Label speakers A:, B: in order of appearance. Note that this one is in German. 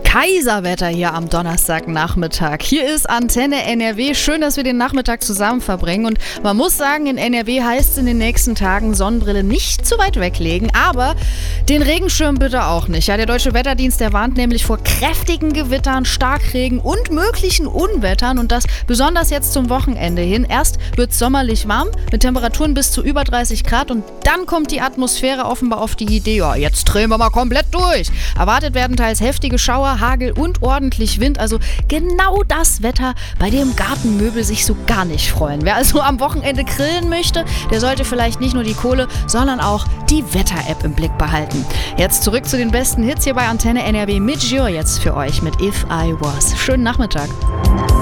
A: Kaiserwetter hier am Donnerstagnachmittag. Hier ist Antenne NRW. Schön, dass wir den Nachmittag zusammen verbringen. Und man muss sagen, in NRW heißt es in den nächsten Tagen Sonnenbrille nicht zu weit weglegen, aber den Regenschirm bitte auch nicht. Ja, der Deutsche Wetterdienst, der warnt nämlich vor kräftigen Gewittern, Starkregen und möglichen Unwettern. Und das besonders jetzt zum Wochenende hin. Erst wird es sommerlich warm mit Temperaturen bis zu über 30 Grad und dann kommt die Atmosphäre offenbar auf die Idee, ja, jetzt drehen wir mal komplett durch. Erwartet werden teils heftige Schauer, Hagel und ordentlich Wind. Also genau das Wetter, bei dem Gartenmöbel sich so gar nicht freuen. Wer also am Wochenende grillen möchte, der sollte vielleicht nicht nur die Kohle, sondern auch die Wetter-App im Blick behalten. Jetzt zurück zu den besten Hits hier bei Antenne NRW mit Jure jetzt für euch mit If I Was. Schönen Nachmittag.